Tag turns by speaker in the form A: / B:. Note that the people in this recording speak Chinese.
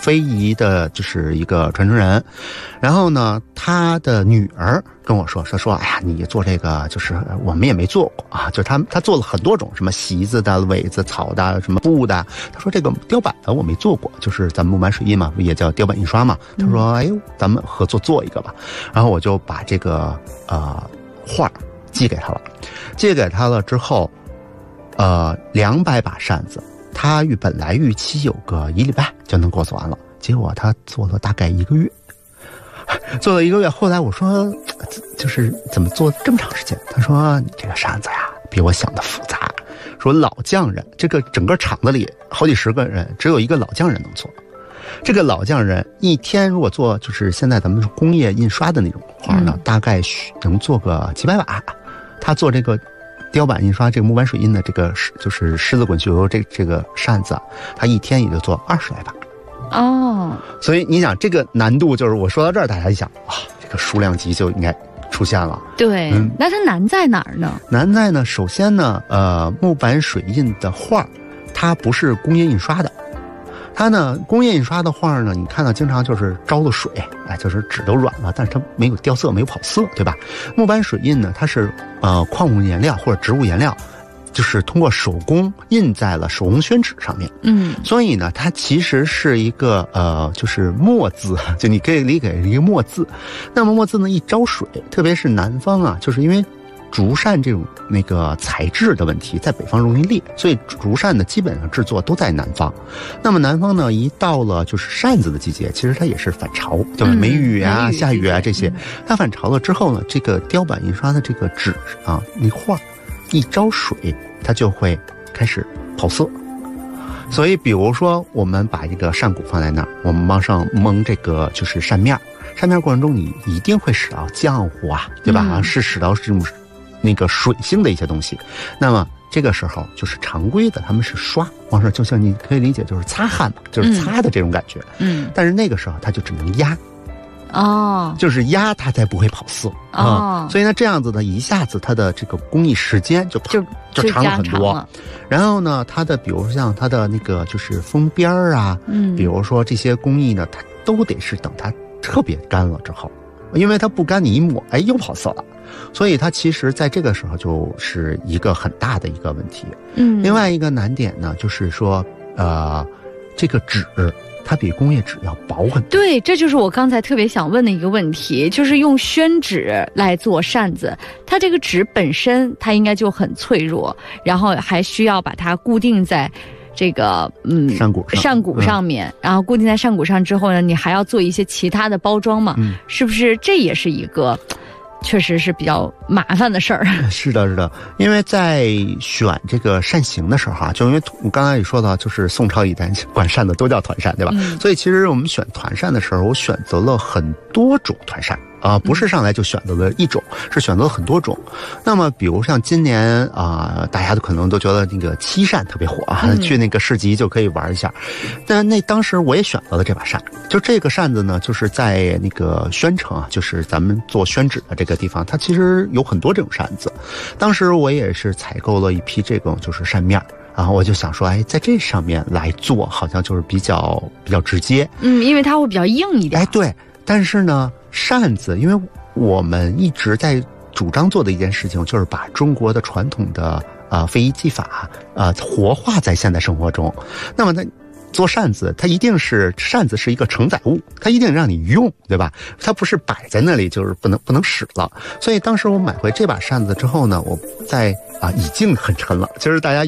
A: 非遗的就是一个传承人。然后呢，他的女儿跟我说，哎呀，你做这个就是我们也没做过啊，就是他做了很多种，什么席子的、苇子、草的、什么布的。他说这个雕版的我没做过，就是咱们木板水印嘛，也叫雕版印刷嘛。他说，哎呦，咱们合作做一个吧。然后我就把这个画寄给他了，寄给他了之后，200把扇子，他本来预期有个1礼拜就能给我做完了，结果他做了大概1个月，做了1个月。后来我说，就是怎么做这么长时间？他说你这个扇子呀，比我想的复杂。说老匠人，这个整个厂子里好几十个人，只有一个老匠人能做。这个老匠人一天如果做，就是现在咱们工业印刷的那种画呢，大概能做个几百把。他做这个雕版印刷这个木板水印的这个就是狮子滚绣油这个扇子，他一天也就做20来把。
B: 哦，
A: 所以你想这个难度，就是我说到这儿，大家一想啊，这个数量级就应该出现了。
B: 对，那它难在哪儿呢？
A: 难在呢，首先呢，木板水印的画，它不是工业印刷的。它呢，工业印刷的画呢，你看到经常就是着了水，就是纸都软了，但是它没有掉色，没有跑色，对吧？木板水印呢，它是矿物颜料或者植物颜料，就是通过手工印在了手工宣纸上面。所以呢，它其实是一个就是墨字，就你可以理解一个墨字。那么墨字呢，一着水，特别是南方啊，就是因为竹扇这种那个材质的问题，在北方容易裂，所以竹扇的基本上制作都在南方。那么南方呢，一到了就是扇子的季节，其实它也是反潮，对吧？梅雨啊、下雨啊这些，它反潮了之后呢，这个雕版印刷的这个纸啊，那画一着水，它就会开始跑色。所以比如说我们把一个扇骨放在那儿，我们往上蒙这个就是扇面，扇面过程中你一定会使到浆糊啊，对吧？是使到这种那个水性的一些东西。那么这个时候就是常规的，他们是刷往上，就像你可以理解就是擦汗嘛，就是擦的这种感觉。但是那个时候它就只能压。就是压它才不会跑色所以呢，这样子呢，一下子它的这个工艺时间就长了很多。然后呢，它的比如像它的那个就是封边啊，比如说这些工艺呢，它都得是等它特别干了之后，因为它不干你一抹，又跑色了。所以它其实在这个时候就是一个很大的一个问题。另外一个难点呢，就是说这个纸它比工业纸要薄很多。
B: 对，这就是我刚才特别想问的一个问题，就是用宣纸来做扇子，它这个纸本身它应该就很脆弱，然后还需要把它固定在这个扇骨上面，然后固定在扇骨上之后呢，你还要做一些其他的包装嘛，是不是？这也是一个确实是比较麻烦的事儿。
A: 是的，是的，因为在选这个扇形的时候就因为我刚才也说到，就是宋朝以前管扇的都叫团扇，对吧？所以其实我们选团扇的时候，我选择了很多种团扇。不是上来就选择了一种，是选择了很多种。那么比如像今年大家都可能都觉得那个漆扇特别火去那个市集就可以玩一下。但当时我也选择了这把扇，就这个扇子呢，就是在那个宣城就是咱们做宣纸的这个地方，它其实有很多这种扇子。当时我也是采购了一批这种就是扇面，然后我就想说，在这上面来做，好像就是比较直接。
B: 因为它会比较硬一点。
A: 对。但是呢，扇子，因为我们一直在主张做的一件事情，就是把中国的传统的非遗技法活化在现代生活中。那么做扇子，它一定是扇子是一个承载物，它一定让你用，对吧？它不是摆在那里就是不能使了。所以当时我买回这把扇子之后呢，我在已经很沉了，就是大家